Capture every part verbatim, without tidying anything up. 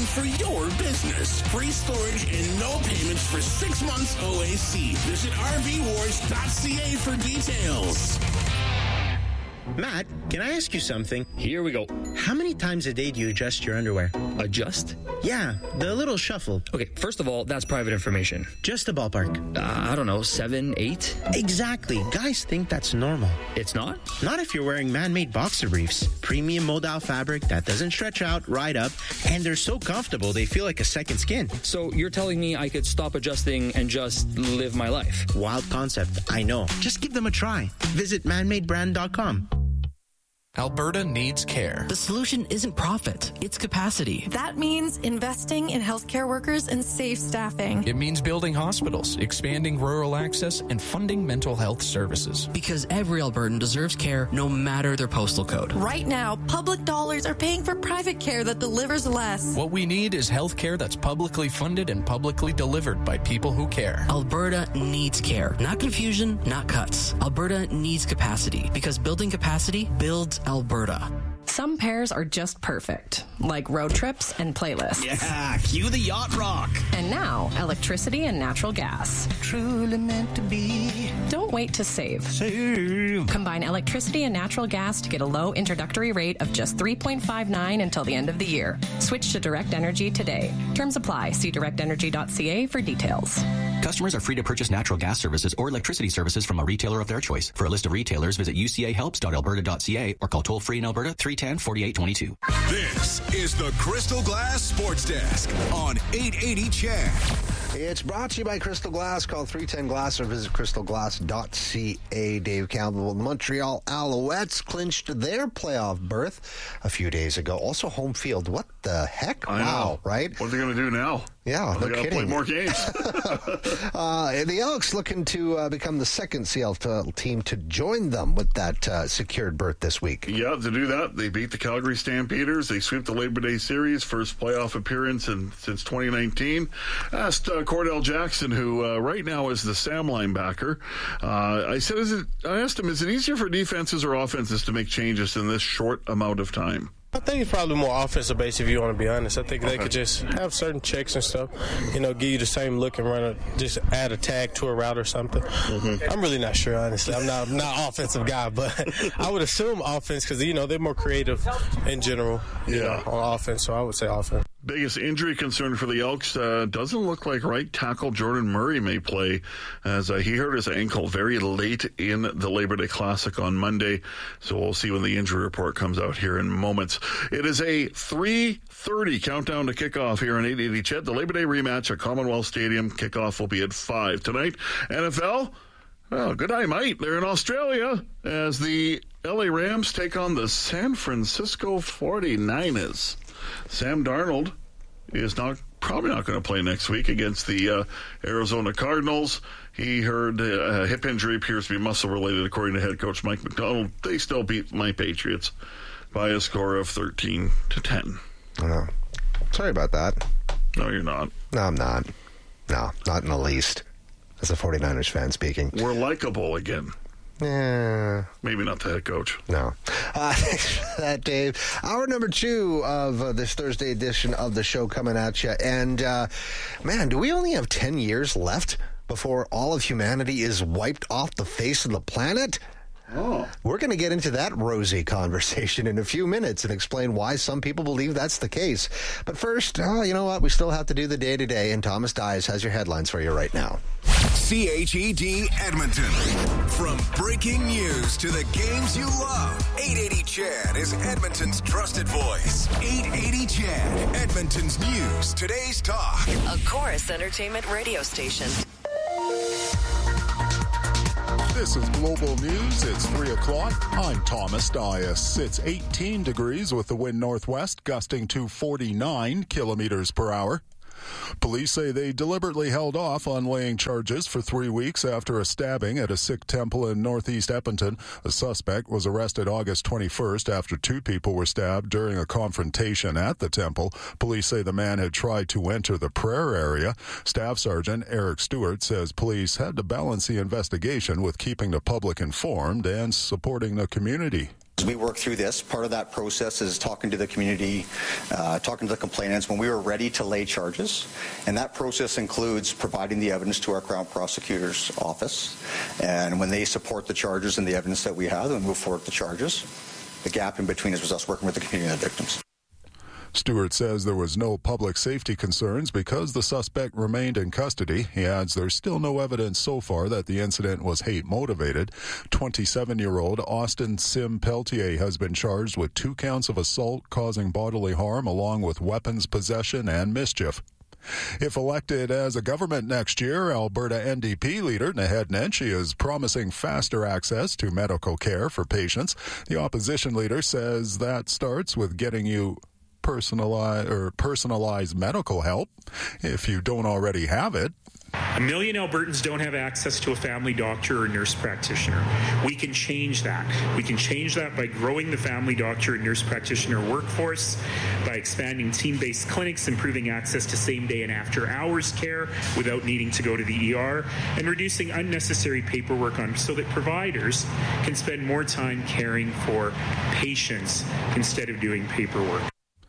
for your business. Free storage and no payments for six months O A C. Visit R V wars dot C A for details. Matt, can I ask you something? Here we go. How many times a day do you adjust your underwear? Adjust? Yeah, the little shuffle. Okay, first of all, that's private information. Just a ballpark. Uh, I don't know, seven, eight? Exactly. Guys think that's normal. It's not? Not if you're wearing man-made boxer briefs. Premium modal fabric that doesn't stretch out, ride up, and they're so comfortable they feel like a second skin. So you're telling me I could stop adjusting and just live my life? Wild concept, I know. Just give them a try. Visit man made brand dot com. Alberta needs care. The solution isn't profit, it's capacity. That means investing in healthcare workers and safe staffing. It means building hospitals, expanding rural access, and funding mental health services. Because every Albertan deserves care no matter their postal code. Right now, public dollars are paying for private care that delivers less. What we need is health care that's publicly funded and publicly delivered by people who care. Alberta needs care. Not confusion, not cuts. Alberta needs capacity. Because building capacity builds Alberta. Some pairs are just perfect, like road trips and playlists. Yeah, cue the yacht rock. And now, electricity and natural gas. Truly meant to be. Don't wait to save. Save. Combine electricity and natural gas to get a low introductory rate of just three point five nine until the end of the year. Switch to Direct Energy today. Terms apply. See direct energy dot c a for details. Customers are free to purchase natural gas services or electricity services from a retailer of their choice. For a list of retailers, visit u c a helps dot alberta dot c a or call toll-free in Alberta three one zero, four eight two two. This is the Crystal Glass Sports Desk on eight eighty C H E D. It's brought to you by Crystal Glass. Call three one zero glass or visit crystal glass dot c a. Dave Campbell. The Montreal Alouettes clinched their playoff berth a few days ago. Also home field. What the heck? I wow, know. Right? What are they going to do now? Yeah, well, no they got to play more games. uh, the Elks looking to uh, become the second C L team to join them with that uh, secured berth this week. Yeah, to do that, they beat the Calgary Stampeders. They sweep the Labor Day Series, first playoff appearance in, since twenty nineteen. Asked uh, Cordell Jackson, who uh, right now is the Sam linebacker. Uh, I said, is it? I asked him, is it easier for defenses or offenses to make changes in this short amount of time? I think it's probably more offensive based, if you want to be honest. I think they could just have certain checks and stuff, you know, give you the same look and run a, just add a tag to a route or something. Mm-hmm. I'm really not sure, honestly. I'm not not an offensive guy, but I would assume offense because, you know, they're more creative in general, you yeah. know, on offense, so I would say offense. Biggest injury concern for the Elks uh, doesn't look like right tackle Jordan Murray may play, as uh, he hurt his ankle very late in the Labor Day Classic on Monday. So we'll see when the injury report comes out here in moments. It is a three thirty countdown to kickoff here on eight eighty C H E D. The Labor Day rematch at Commonwealth Stadium. Kickoff will be at five tonight. N F L, well, good night, mate. They're in Australia as the L A Rams take on the San Francisco forty-niners. Sam Darnold is not probably not going to play next week against the uh, Arizona Cardinals. He heard uh, a hip injury, appears to be muscle-related, according to head coach Mike McDonald. They still beat my Patriots by a score of thirteen to ten. Oh, sorry about that. No, you're not. No, I'm not. No, not in the least. As a forty-niners fan speaking. We're likable again. Yeah. Maybe not the head coach. No. Uh, thanks for that, Dave. Hour number two of uh, this Thursday edition of the show coming at you. And, uh, man, do we only have ten years left before all of humanity is wiped off the face of the planet? Oh. We're going to get into that rosy conversation in a few minutes and explain why some people believe that's the case. But first, oh, you know what? We still have to do the day-to-day, and Thomas Dyes has your headlines for you right now. C H E D Edmonton. From breaking news to the games you love, eight eighty C H E D is Edmonton's trusted voice. eight eighty C H E D, Edmonton's news, today's talk. A Chorus Entertainment radio station. This is Global News. It's three o'clock. I'm Thomas Dias. It's eighteen degrees with the wind northwest, gusting to forty-nine kilometers per hour. Police say they deliberately held off on laying charges for three weeks after a stabbing at a Sikh temple in northeast Edmonton. The suspect was arrested August twenty-first after two people were stabbed during a confrontation at the temple. Police say the man had tried to enter the prayer area. Staff Sergeant Eric Stewart says police had to balance the investigation with keeping the public informed and supporting the community. As we work through this, part of that process is talking to the community, uh, talking to the complainants when we were ready to lay charges. And that process includes providing the evidence to our Crown Prosecutor's office. And when they support the charges and the evidence that we have and move forward with the charges, the gap in between us was us working with the community and the victims. Stewart says there was no public safety concerns because the suspect remained in custody. He adds there's still no evidence so far that the incident was hate-motivated. twenty-seven-year-old Austin Sim Peltier has been charged with two counts of assault causing bodily harm along with weapons possession and mischief. If elected as a government next year, Alberta N D P leader Naheed Nenshi is promising faster access to medical care for patients. The opposition leader says that starts with getting you personalized or personalized medical help if you don't already have it. A million Albertans don't have access to a family doctor or nurse practitioner. We can change that. We can change that by growing the family doctor and nurse practitioner workforce, by expanding team-based clinics, improving access to same-day and after-hours care without needing to go to the E R, and reducing unnecessary paperwork on so that providers can spend more time caring for patients instead of doing paperwork.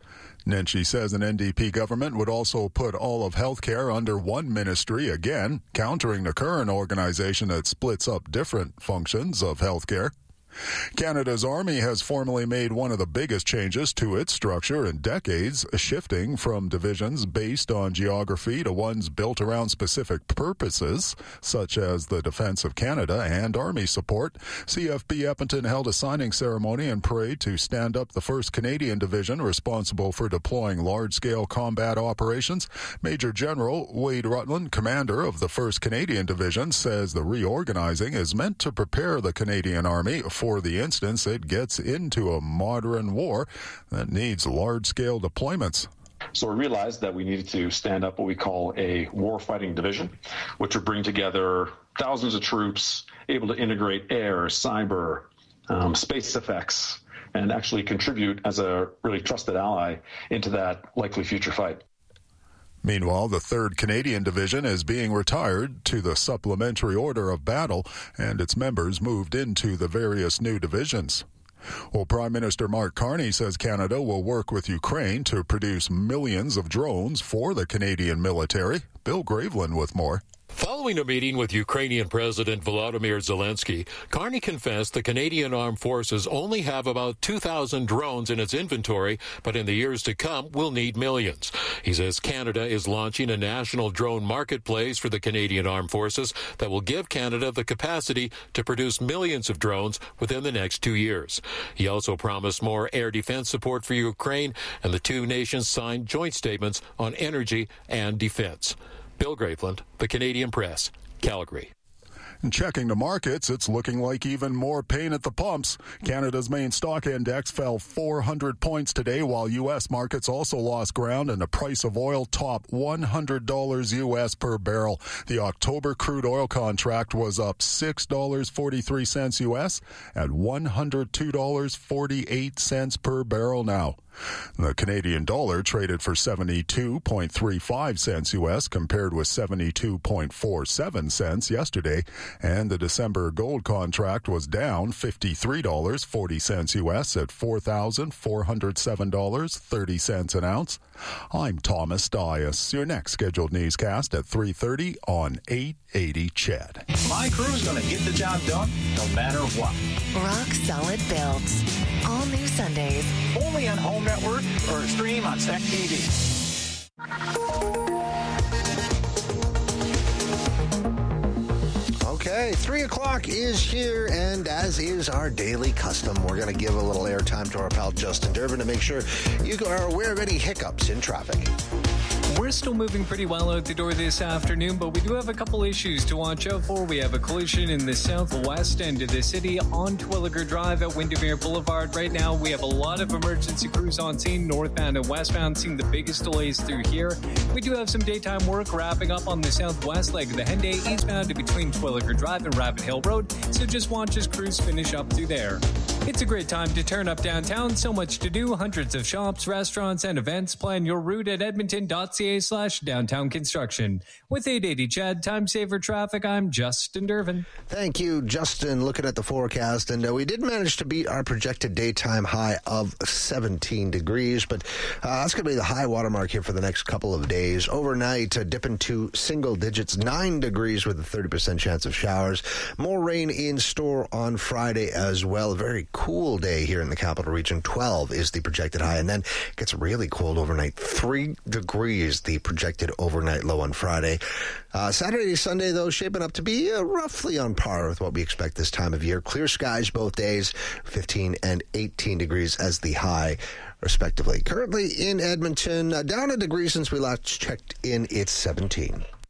Nenshi says an N D P government would also put all of healthcare under one ministry again, countering the current organization that splits up different functions of healthcare. Canada's Army has formally made one of the biggest changes to its structure in decades, shifting from divisions based on geography to ones built around specific purposes, such as the defense of Canada and Army support. C F B Edmonton held a signing ceremony and parade to stand up the first Canadian Division responsible for deploying large-scale combat operations. Major General Wade Rutland, commander of the first Canadian Division, says the reorganizing is meant to prepare the Canadian Army for the instance it gets into a modern war that needs large-scale deployments. So we realized that we needed to stand up what we call a war-fighting division, which would bring together thousands of troops able to integrate air, cyber, um, space effects, and actually contribute as a really trusted ally into that likely future fight. Meanwhile, the third Canadian Division is being retired to the Supplementary Order of Battle, and its members moved into the various new divisions. Well, Prime Minister Mark Carney says Canada will work with Ukraine to produce millions of drones for the Canadian military. Bill Graveland with more. Following a meeting with Ukrainian President Volodymyr Zelensky, Carney confessed the Canadian Armed Forces only have about two thousand drones in its inventory, but in the years to come will need millions. He says Canada is launching a national drone marketplace for the Canadian Armed Forces that will give Canada the capacity to produce millions of drones within the next two years. He also promised more air defense support for Ukraine, and the two nations signed joint statements on energy and defense. Bill Graveland, The Canadian Press, Calgary. And checking the markets, it's looking like even more pain at the pumps. Canada's main stock index fell four hundred points today, while U S markets also lost ground, and the price of oil topped one hundred dollars U S per barrel. The October crude oil contract was up six dollars and forty-three cents U S at one hundred two dollars and forty-eight cents per barrel now. The Canadian dollar traded for seventy-two point three five cents U S compared with seventy-two point four seven cents yesterday, and the December gold contract was down fifty-three dollars and forty cents U S at four thousand four hundred seven dollars and thirty cents an ounce. I'm Thomas Dias. Your next scheduled newscast at three thirty on eight eighty C H E D. My crew's going to get the job done no matter what. Rock Solid Builds. All new Sundays. Only on Home Network or stream on S E C T V. Okay, three o'clock is here, and as is our daily custom, we're going to give a little airtime to our pal Justin Durbin to make sure you are aware of any hiccups in traffic. We're still moving pretty well out the door this afternoon, but we do have a couple issues to watch out for. We have a collision in the southwest end of the city on Twilliger Drive at Windermere Boulevard. Right now, we have a lot of emergency crews on scene, northbound and westbound, seeing the biggest delays through here. We do have some daytime work wrapping up on the southwest leg of the Henday, eastbound between Twilliger Drive and Rabbit Hill Road, so just watch as crews finish up through there. It's a great time to turn up downtown. So much to do. Hundreds of shops, restaurants, and events. Plan your route at edmonton.ca slash downtown construction. With eight eighty C H E D, Time Saver Traffic, I'm Justin Dervin. Thank you, Justin. Looking at the forecast, and uh, we did manage to beat our projected daytime high of seventeen degrees, but uh, that's going to be the high watermark here for the next couple of days. Overnight, uh, dipping to single digits, nine degrees with a thirty percent chance of showers. More rain in store on Friday as well. Very cool day here in the capital region. twelve is the projected high, and then it gets really cold overnight. Three degrees, the projected overnight low on Friday. Uh, Saturday, Sunday, though, shaping up to be uh, roughly on par with what we expect this time of year. Clear skies both days, fifteen and eighteen degrees as the high, respectively. Currently in Edmonton, uh, down a degree since we last checked in, it's seventeen.